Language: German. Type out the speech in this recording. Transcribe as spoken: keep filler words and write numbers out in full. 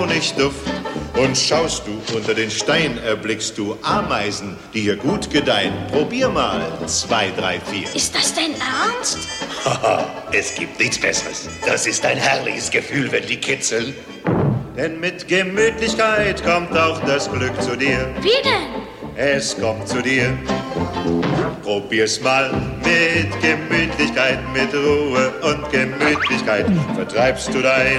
Honigduft. Und schaust du unter den Stein, erblickst du Ameisen, die hier gut gedeihen. Probier mal, zwei, drei, vier. Ist das dein Ernst? Haha, es gibt nichts Besseres. Das ist ein herrliches Gefühl, wenn die kitzeln. Denn mit Gemütlichkeit kommt auch das Glück zu dir. Wie denn? Es kommt zu dir. Probier's mal mit Gemütlichkeit, mit Ruhe und Gemütlichkeit. Vertreibst du dein